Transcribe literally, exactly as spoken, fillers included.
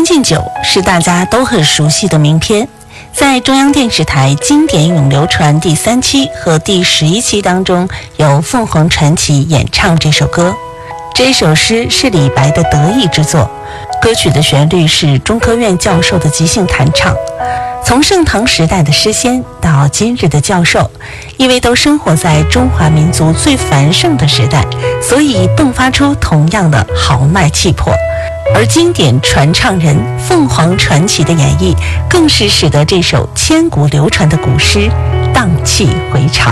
敬酒》是大家都很熟悉的名篇，在中央电视台经典咏流传第三期和第十一期当中，由凤凰传奇演唱这首歌。这首诗是李白的得意之作，歌曲的旋律是中科院教授的即兴弹唱。从盛唐时代的诗仙到今日的教授，因为都生活在中华民族最繁盛的时代，所以迸发出同样的豪迈气魄。而经典传唱人凤凰传奇的演绎，更是使得这首千古流传的古诗荡气回肠。